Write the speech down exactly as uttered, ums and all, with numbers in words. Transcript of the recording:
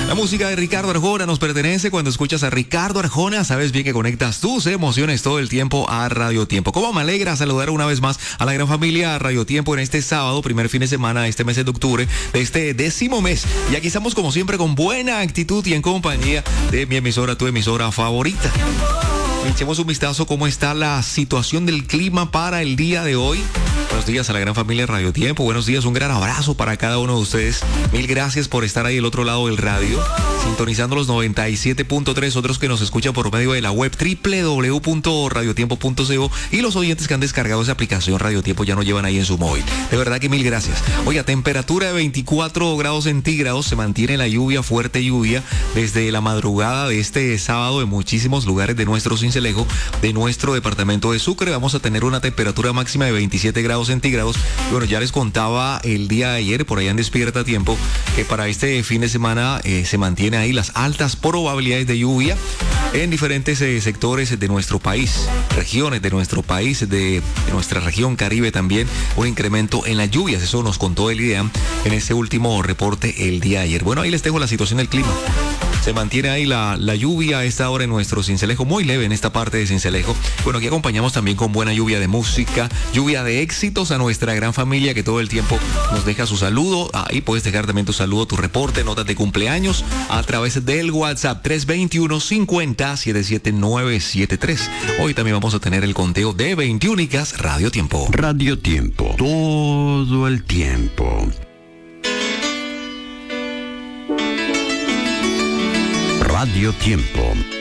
La música de Ricardo Arjona nos pertenece. Cuando escuchas a Ricardo Arjona, sabes bien que conectas tus emociones todo el tiempo a Radio Tiempo. Cómo me alegra saludar una vez más a la gran familia Radio Tiempo en este sábado, primer fin de semana de este mes de octubre, de este décimo mes. Y aquí estamos como siempre con buena actitud y en compañía de mi emisora, tu emisora favorita. Echemos un vistazo cómo está la situación del clima para el día de hoy. Buenos días a la gran familia Radio Tiempo. Buenos días, un gran abrazo para cada uno de ustedes. Mil gracias por estar ahí del otro lado del radio, sintonizando los noventa y siete punto tres, otros que nos escuchan por medio de la web doble u doble u doble u punto radio tiempo punto co y los oyentes que han descargado esa aplicación Radio Tiempo ya no llevan ahí en su móvil. De verdad que mil gracias. Oiga, temperatura de veinticuatro grados centígrados, se mantiene la lluvia, fuerte lluvia, desde la madrugada de este sábado en muchísimos lugares de nuestro Sincelejo, de nuestro departamento de Sucre. Vamos a tener una temperatura máxima de veintisiete grados centígrados. Y bueno, ya les contaba el día de ayer, por allá en Despierta Tiempo, que para este fin de semana eh, se mantiene ahí las altas probabilidades de lluvia en diferentes eh, sectores de nuestro país, regiones de nuestro país, de, de nuestra región Caribe también, un incremento en las lluvias. Eso nos contó el IDEAM en ese último reporte el día de ayer. Bueno, ahí les dejo la situación del clima. Se mantiene ahí la, la lluvia a esta hora en nuestro Sincelejo, muy leve en esta parte de Sincelejo. Bueno, aquí acompañamos también con buena lluvia de música, lluvia de éxitos a nuestra gran familia que todo el tiempo nos deja su saludo. Ahí puedes dejar también tu saludo, tu reporte, notas de cumpleaños a través del WhatsApp tres dos uno, cincuenta, setenta y siete nueve siete tres. Hoy también vamos a tener el conteo de veintiúnicas Radio Tiempo. Radio Tiempo, todo el tiempo. Radio Tiempo.